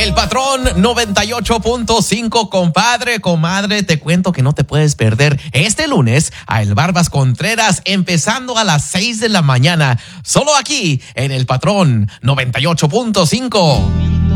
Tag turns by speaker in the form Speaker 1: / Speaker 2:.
Speaker 1: El Patrón 98.5, compadre, comadre, te cuento que no te puedes perder este lunes a El Barbas Contreras, empezando a las 6 de la mañana, solo aquí en El Patrón 98.5.